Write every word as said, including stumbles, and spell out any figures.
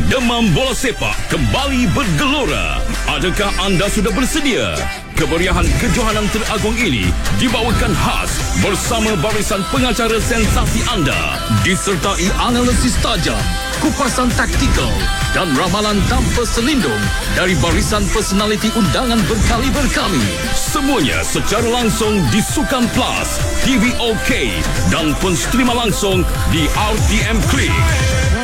Demam bola sepak kembali bergelora. Adakah anda sudah bersedia? Kemeriahan kejohanan teragung ini dibawakan khas bersama barisan pengacara sensasi anda, disertai analisis tajam, kupasan taktikal dan ramalan tanpa selindung dari barisan personaliti undangan berkaliber kami. Semuanya secara langsung di Sukan Plus, T V OK dan pun streama langsung di R T M Klik.